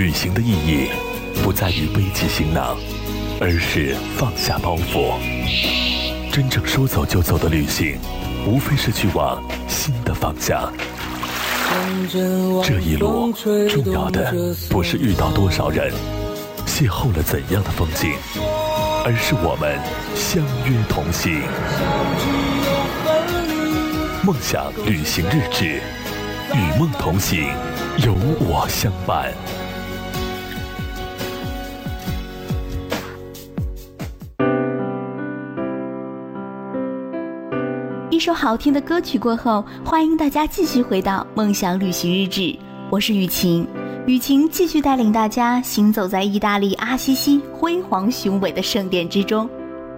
旅行的意义不在于背起行囊，而是放下包袱。真正说走就走的旅行，无非是去往新的方向。这一路重要的不是遇到多少人，邂逅了怎样的风景，而是我们相约同行。梦想旅行日志，与梦同行，有我相伴。 一首好听的歌曲过后，欢迎大家继续回到梦想旅行日志，我是雨晴。雨晴继续带领大家行走在意大利阿西西辉煌雄伟的圣殿之中。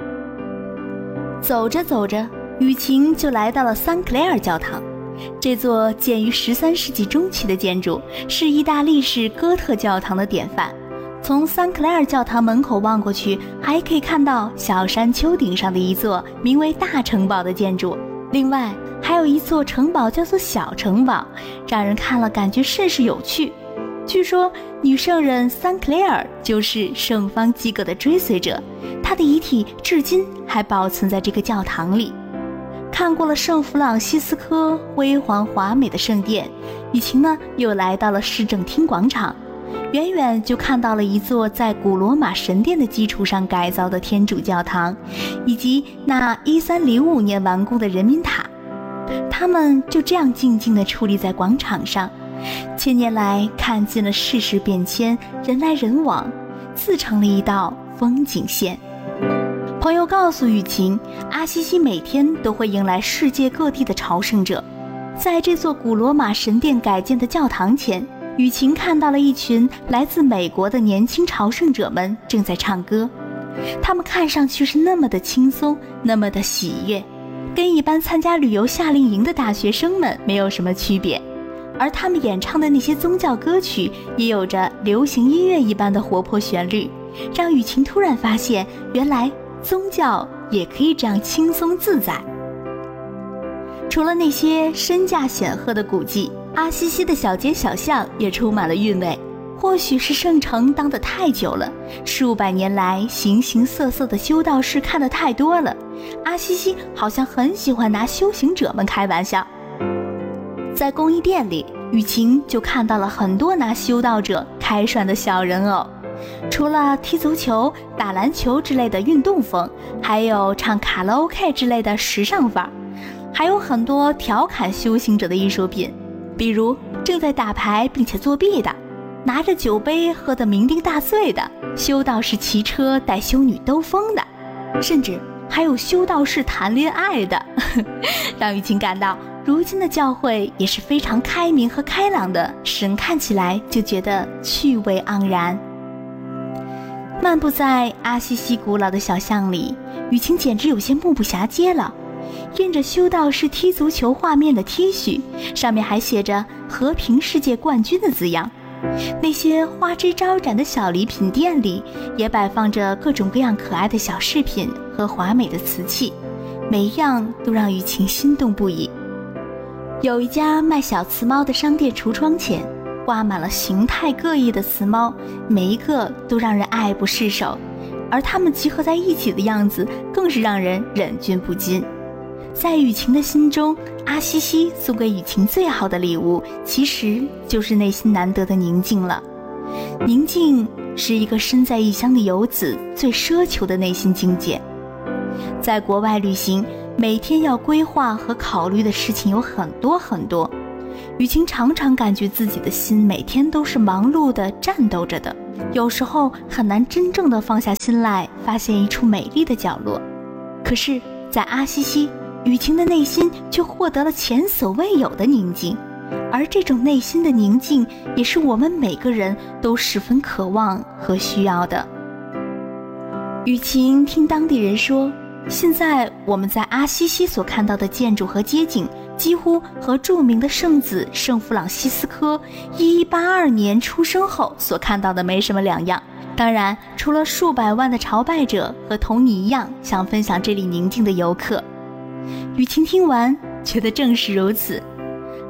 走着走着，雨晴就来到了桑克雷尔教堂。这座建于13世纪中期的建筑是意大利式哥特教堂的典范。从桑克雷尔教堂门口望过去，还可以看到小山丘顶上的一座名为大城堡的建筑。另外还有一座城堡叫做小城堡，让人看了感觉甚是有趣。据说女圣人桑克雷尔就是圣方济各的追随者，她的遗体至今还保存在这个教堂里。看过了圣弗朗西斯科辉煌华美的圣殿，雨晴呢又来到了市政厅广场，远远就看到了一座在古罗马神殿的基础上改造的天主教堂，以及那1305年完工的人民塔。它们就这样静静地矗立在广场上，千年来看尽了世事变迁，人来人往，自成了一道风景线。朋友告诉雨晴，阿西西每天都会迎来世界各地的朝圣者。在这座古罗马神殿改建的教堂前，雨晴看到了一群来自美国的年轻朝圣者们正在唱歌，他们看上去是那么的轻松，那么的喜悦，跟一般参加旅游夏令营的大学生们没有什么区别。而他们演唱的那些宗教歌曲也有着流行音乐一般的活泼旋律，让雨晴突然发现，原来宗教也可以这样轻松自在。除了那些身价显赫的古迹，阿西西的小街小巷也充满了韵味。或许是圣城当得太久了，数百年来形形色色的修道士看得太多了，阿西西好像很喜欢拿修行者们开玩笑。在工艺店里，雨晴就看到了很多拿修道者开涮的小人偶，除了踢足球、打篮球之类的运动风，还有唱卡拉 OK 之类的时尚范儿，还有很多调侃修行者的艺术品，比如正在打牌并且作弊的，拿着酒杯喝得酩酊大醉的，修道士骑车带修女兜风的，甚至还有修道士谈恋爱的让雨晴感到如今的教会也是非常开明和开朗的，使人看起来就觉得趣味盎然。漫步在阿西西古老的小巷里，雨晴简直有些目不暇接了。印着修道士踢足球画面的 T 恤，上面还写着和平世界冠军的字样。那些花枝招展的小礼品店里也摆放着各种各样可爱的小饰品和华美的瓷器，每一样都让雨晴心动不已。有一家卖小瓷猫的商店橱窗前挂满了形态各异的瓷猫，每一个都让人爱不释手，而它们集合在一起的样子更是让人忍俊不禁。在雨晴的心中，阿西西送给雨晴最好的礼物，其实就是内心难得的宁静了。宁静是一个身在异乡的游子最奢求的内心境界。在国外旅行，每天要规划和考虑的事情有很多很多，雨晴常常感觉自己的心每天都是忙碌的战斗着的，有时候很难真正的放下心来，发现一处美丽的角落。可是在阿西西，雨晴的内心却获得了前所未有的宁静，而这种内心的宁静也是我们每个人都十分渴望和需要的。雨晴听当地人说，现在我们在阿西西所看到的建筑和街景几乎和著名的圣子圣弗朗西斯科1182年出生后所看到的没什么两样。当然，除了数百万的朝拜者和同你一样想分享这里宁静的游客。雨晴听完觉得正是如此。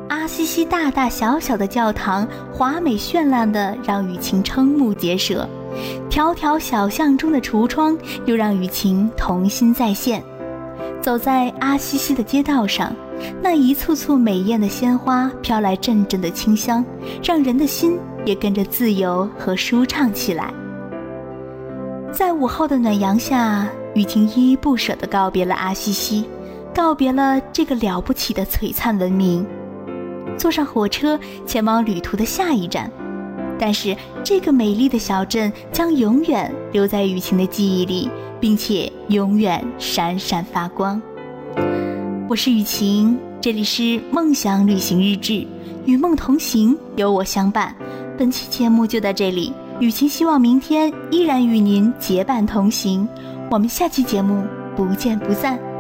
阿西西大大小小的教堂华美绚烂的让雨晴瞠目结舌，条条小巷中的橱窗又让雨晴童心再现。走在阿西西的街道上，那一簇簇美艳的鲜花飘来阵阵的清香，让人的心也跟着自由和舒畅起来。在午后的暖阳下，雨晴依依不舍地告别了阿西西，告别了这个了不起的璀璨文明，坐上火车前往旅途的下一站。但是这个美丽的小镇将永远留在雨晴的记忆里，并且永远闪闪发光。我是雨晴，这里是梦想旅行日志，与梦同行，有我相伴。本期节目就到这里，雨晴希望明天依然与您结伴同行，我们下期节目不见不散。